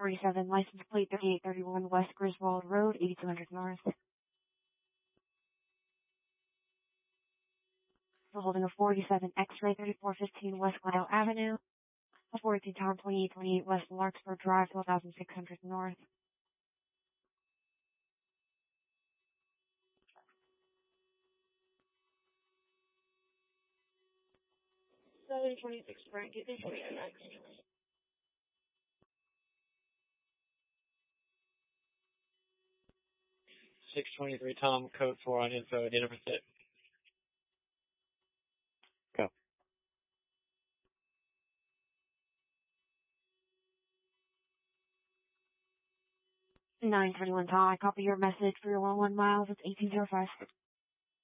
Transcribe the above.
647, license plate 3831 West Griswold Road, 8200 North. Still holding a 47 X-ray 3415 West Glendale Avenue. A 42 Tom 2828 West Larkspur Drive, 12600 North. 726 Brent, get this next. 623 Tom, code 4 on info, date number 6. Go. 921 Tom, I copy your message for your 11 miles. It's 1805.